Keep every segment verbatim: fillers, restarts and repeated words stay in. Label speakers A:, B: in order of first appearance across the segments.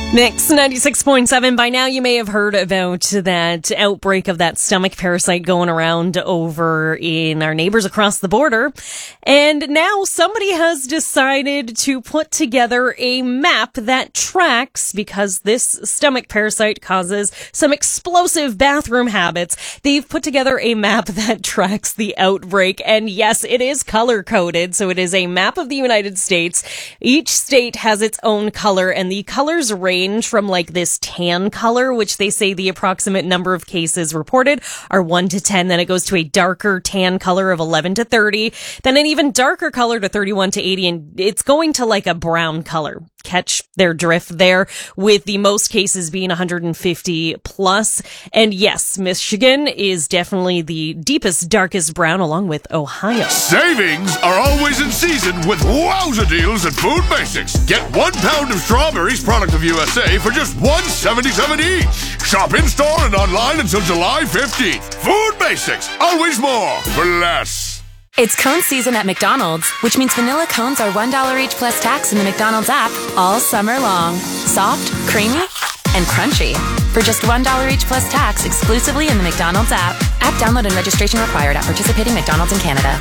A: Mix ninety-six point seven. By now you may have heard about that outbreak of that stomach parasite going around over in our neighbors across the border. And now somebody has decided to put together a map that tracks, because this stomach parasite causes some explosive bathroom habits. They've put together a map that tracks the outbreak. And yes, it is color coded. So it is a map of the United States. Each state has its own color, and the colors range from like this tan color, which they say the approximate number of cases reported are one to ten. Then it goes to a darker tan color of eleven to thirty. Then an even darker color to thirty-one to eighty. And it's going to like a brown color. Catch their drift there, with the most cases being one hundred fifty plus. And yes, Michigan is definitely the deepest, darkest brown, along with Ohio.
B: Savings are always in season with wowza deals at Food Basics. Get one pound of strawberries, product of U S A, for just one seventy-seven each. Shop in-store and online until July fifteenth. Food Basics, always more for less.
C: It's cone season at McDonald's, which means vanilla cones are one dollar each plus tax in the McDonald's app all summer long. Soft, creamy, and crunchy. For just one dollar each plus tax exclusively in the McDonald's app. App download and registration required at participating McDonald's in Canada.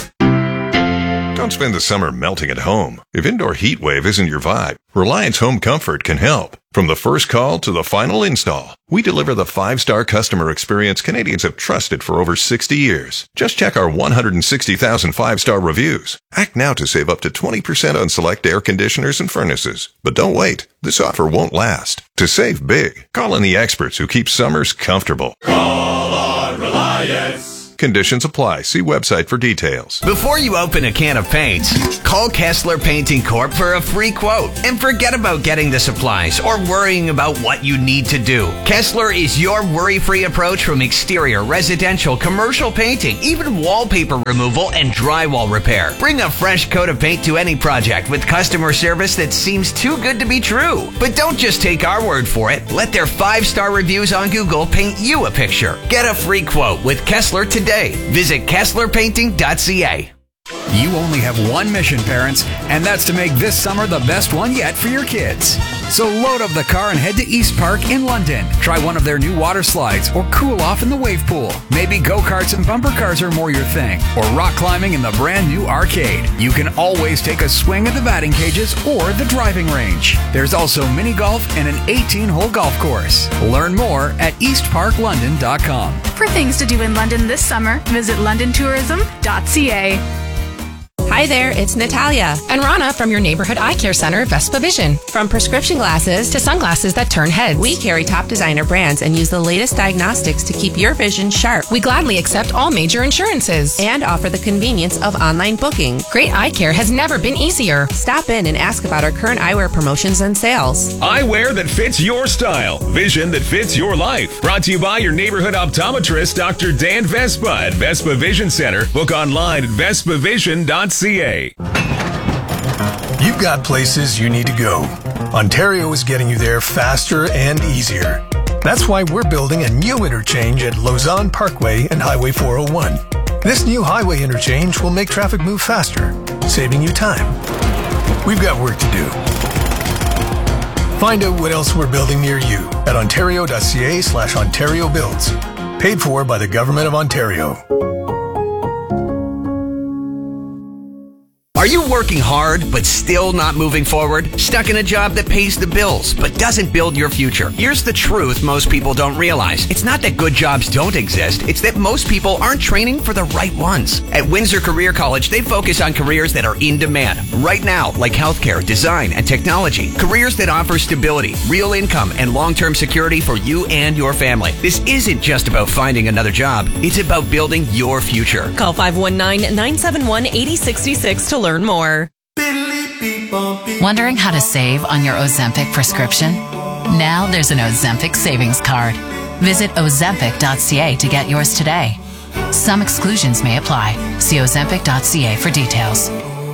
D: Don't spend the summer melting at home. If indoor heat wave isn't your vibe, Reliance Home Comfort can help. From the first call to the final install, we deliver the five-star customer experience Canadians have trusted for over sixty years. Just check our one hundred sixty thousand five-star reviews. Act now to save up to twenty percent on select air conditioners and furnaces. But don't wait. This offer won't last. To save big, call in the experts who keep summers comfortable.
E: Call on Reliance.
D: Conditions apply. See website for details.
F: Before you open a can of paints, call Kessler Painting Corp for a free quote and forget about getting the supplies or worrying about what you need to do. Kessler is your worry-free approach from exterior, residential, commercial painting, even wallpaper removal and drywall repair. Bring a fresh coat of paint to any project with customer service that seems too good to be true. But don't just take our word for it. Let their five-star reviews on Google paint you a picture. Get a free quote with Kessler today. Visit Kessler Painting dot C A.
G: You only have one mission, parents, and that's to make this summer the best one yet for your kids. So load up the car and head to East Park in London. Try one of their new water slides or cool off in the wave pool. Maybe go-karts and bumper cars are more your thing, or rock climbing in the brand new arcade. You can always take a swing at the batting cages or the driving range. There's also mini golf and an eighteen-hole golf course. Learn more at east park london dot com.
H: For things to do in London this summer, visit london tourism dot c a.
I: Hi there, it's Natalia and Rana from your neighborhood eye care center, Vespa Vision. From prescription glasses to sunglasses that turn heads, we carry top designer brands and use the latest diagnostics to keep your vision sharp. We gladly accept all major insurances and offer the convenience of online booking. Great eye care has never been easier. Stop in and ask about our current eyewear promotions and sales.
J: Eyewear that fits your style, vision that fits your life. Brought to you by your neighborhood optometrist, Doctor Dan Vespa at Vespa Vision Center. Book online at vespa vision dot c a.
K: You've got places you need to go. Ontario is getting you there faster and easier. That's why we're building a new interchange at Lausanne Parkway and Highway four oh one. This new highway interchange will make traffic move faster, saving you time. We've got work to do. Find out what else we're building near you at ontario dot c a slash ontario builds. Paid for by the Government of Ontario.
F: Are you working hard but still not moving forward? Stuck in a job that pays the bills but doesn't build your future? Here's the truth most people don't realize. It's not that good jobs don't exist. It's that most people aren't training for the right ones. At Windsor Career College, they focus on careers that are in demand right now, like healthcare, design, and technology. Careers that offer stability, real income, and long-term security for you and your family. This isn't just about finding another job. It's about building your future.
A: Call five one nine, nine seven one, eight oh six six to learn more.
L: Wondering how to save on your Ozempic prescription? Now there's an Ozempic savings card. Visit ozempic dot c a to get yours today. Some exclusions may apply. See ozempic dot c a for details.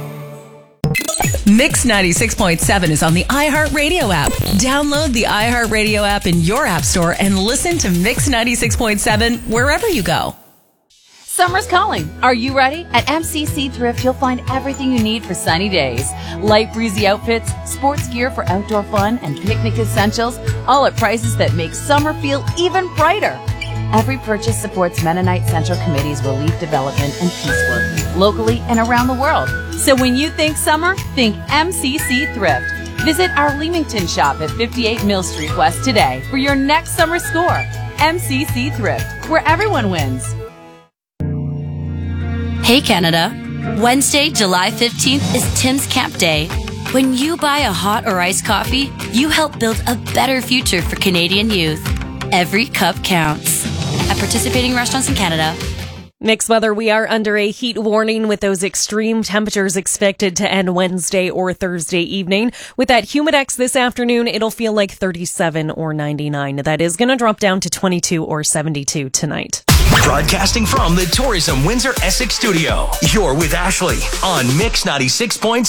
M: Mix ninety-six point seven is on the iHeartRadio app. Download the iHeartRadio app in your app store and listen to Mix ninety-six point seven wherever you go.
N: Summer's calling. Are you ready? At M C C Thrift, you'll find everything you need for sunny days. Light breezy outfits, sports gear for outdoor fun, and picnic essentials, all at prices that make summer feel even brighter. Every purchase supports Mennonite Central Committee's relief development and peace work, locally and around the world. So when you think summer, think M C C Thrift. Visit our Leamington shop at fifty-eight Mill Street West today for your next summer score. M C C Thrift, where everyone wins.
O: Hey Canada, Wednesday, July fifteenth is Tim's Camp Day. When you buy a hot or iced coffee, you help build a better future for Canadian youth. Every cup counts. At participating restaurants in Canada.
A: Mixed weather, we are under a heat warning with those extreme temperatures expected to end Wednesday or Thursday evening. With that Humidex this afternoon, it'll feel like thirty-seven or ninety-nine. That is going to drop down to twenty-two or seventy-two tonight.
P: Broadcasting from the Tourism Windsor Essex studio, you're with Ashley on Mix ninety-six point seven.